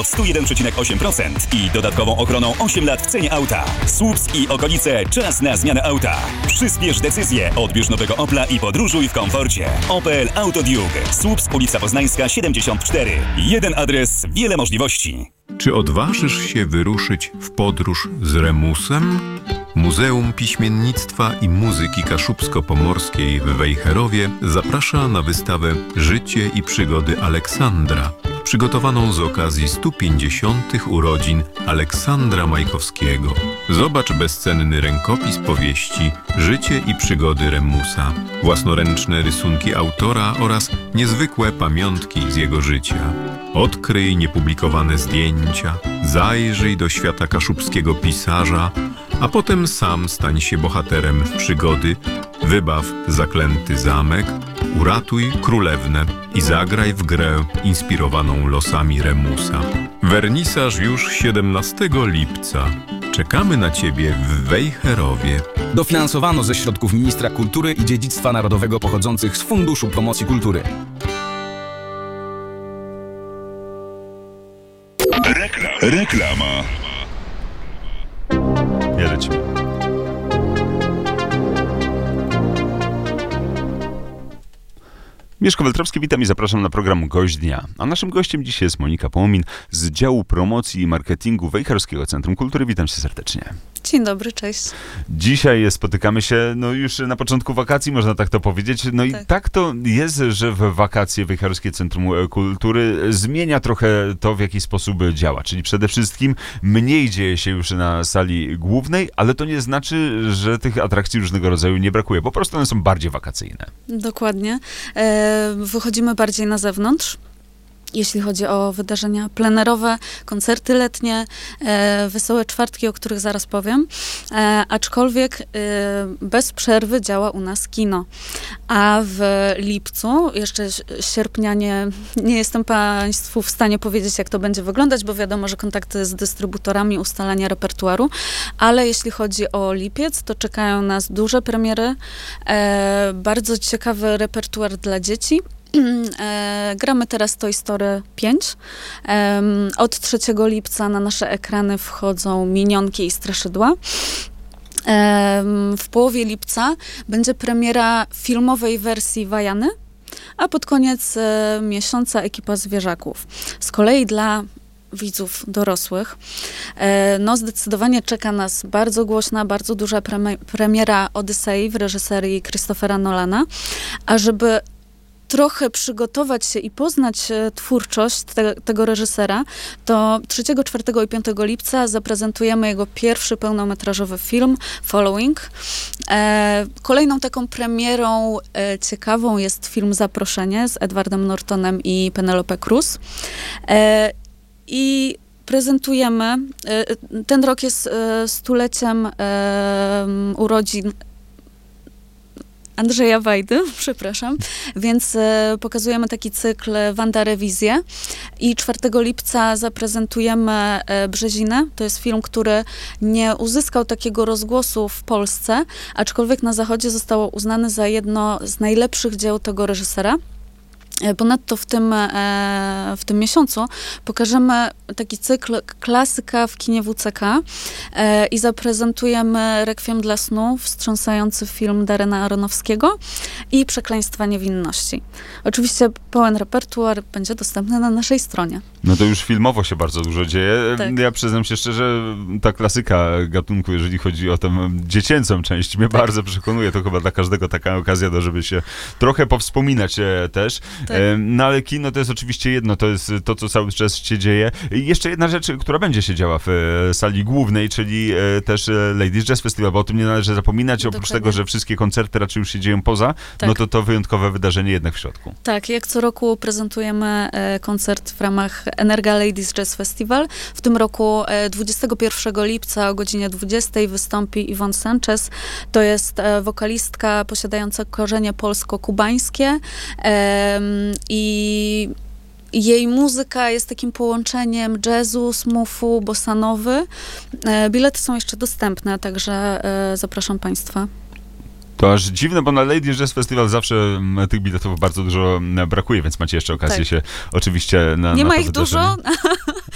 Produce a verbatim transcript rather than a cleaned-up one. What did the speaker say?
sto jeden przecinek osiem procent i dodatkową ochroną osiem lat w cenie auta. Słupsk i okolice, czas na zmianę auta. Przyspiesz decyzję, odbierz nowego Opla i podróżuj w komforcie. Opel Autoduke. Słupsk, ulica Poznańska siedemdziesiąt cztery. Jeden adres, wiele możliwości. Czy odważysz się wyruszyć w podróż z Remusem? Muzeum Piśmiennictwa i Muzyki Kaszubsko-Pomorskiej w Wejherowie zaprasza na wystawę Życie i przygody Aleksandra, przygotowaną z okazji stu pięćdziesiątych urodzin Aleksandra Majkowskiego. Zobacz bezcenny rękopis powieści Życie i przygody Remusa, własnoręczne rysunki autora oraz niezwykłe pamiątki z jego życia. Odkryj niepublikowane zdjęcia, zajrzyj do świata kaszubskiego pisarza, a potem sam stań się bohaterem przygody, wybaw zaklęty zamek, uratuj królewnę i zagraj w grę inspirowaną losami Remusa. Wernisaż już siedemnastego lipca. Czekamy na Ciebie w Wejherowie. Dofinansowano ze środków Ministra Kultury i Dziedzictwa Narodowego pochodzących z Funduszu Promocji Kultury. Reklama. Nie lecimy. Mieszko Weltrowski, witam i zapraszam na program Gość Dnia. A naszym gościem dzisiaj jest Monika Połomin z działu promocji i marketingu Wejherowskiego Centrum Kultury. Witam cię serdecznie. Dzień dobry, cześć. Dzisiaj spotykamy się no już na początku wakacji, można tak to powiedzieć. No i tak, tak to jest, że w wakacje Wejherowskie Centrum Kultury zmienia trochę to, w jaki sposób działa. Czyli przede wszystkim mniej dzieje się już na sali głównej, ale to nie znaczy, że tych atrakcji różnego rodzaju nie brakuje. Po prostu one są bardziej wakacyjne. Dokładnie. E, wychodzimy bardziej na zewnątrz. Jeśli chodzi o wydarzenia plenerowe, koncerty letnie, e, wesołe czwartki, o których zaraz powiem, e, aczkolwiek e, bez przerwy działa u nas kino. A w lipcu, jeszcze sierpnia nie, nie jestem Państwu w stanie powiedzieć, jak to będzie wyglądać, bo wiadomo, że kontakty z dystrybutorami, ustalania repertuaru, ale jeśli chodzi o lipiec, to czekają nas duże premiery, e, bardzo ciekawy repertuar dla dzieci. E, gramy teraz Toy Story pięć. E, od trzeciego lipca na nasze ekrany wchodzą Minionki i Straszydła. E, w połowie lipca będzie premiera filmowej wersji Wajany, a pod koniec e, miesiąca Ekipa Zwierzaków. Z kolei dla widzów dorosłych, e, no zdecydowanie czeka nas bardzo głośna, bardzo duża premi- premiera Odysei w reżyserii Christophera Nolana, a żeby trochę przygotować się i poznać e, twórczość te, tego reżysera, to trzeciego, czwartego i piątego lipca zaprezentujemy jego pierwszy pełnometrażowy film Following. E, kolejną taką premierą e, ciekawą jest film Zaproszenie z Edwardem Nortonem i Penelope Cruz. E, I prezentujemy, e, ten rok jest e, stuleciem e, urodzin Andrzeja Wajdy, przepraszam, więc e, pokazujemy taki cykl Wanda Rewizje i czwartego lipca zaprezentujemy e, Brzezinę. To jest film, który nie uzyskał takiego rozgłosu w Polsce, aczkolwiek na Zachodzie zostało uznane za jedno z najlepszych dzieł tego reżysera. Ponadto w tym, e, w tym miesiącu pokażemy taki cykl klasyka w kinie W C K e, i zaprezentujemy Rekwiem dla snu, wstrząsający film Darrena Aronofskiego i Przekleństwa niewinności. Oczywiście pełen repertuar będzie dostępny na naszej stronie. No to już filmowo się bardzo dużo dzieje. Tak. Ja przyznam się szczerze, ta klasyka gatunku, jeżeli chodzi o tę dziecięcą część, mnie tak. bardzo przekonuje. To chyba dla każdego taka okazja, do, żeby się trochę powspominać e, też. Tak. E, no ale kino to jest oczywiście jedno, to jest to, co cały czas się dzieje. I jeszcze jedna rzecz, która będzie się działa w e, sali głównej, czyli e, też e, Ladies Jazz Festival, bo o tym nie należy zapominać. Oprócz Dokładnie. tego, że wszystkie koncerty raczej już się dzieją poza, tak. no to to wyjątkowe wydarzenie jednak w środku. Tak, jak co roku prezentujemy e, koncert w ramach Energa Ladies Jazz Festival. W tym roku e, dwudziestego pierwszego lipca o godzinie dwudziestej wystąpi Yvonne Sanchez. To jest e, wokalistka posiadająca korzenie polsko-kubańskie e, i jej muzyka jest takim połączeniem jazzu, smoothu, bossanowy. E, bilety są jeszcze dostępne, także e, zapraszam Państwa. To aż dziwne, bo na Ladies Jazz Festival zawsze m, tych biletów bardzo dużo m, brakuje, więc macie jeszcze okazję tak. się oczywiście na Nie na ma to ich dużo,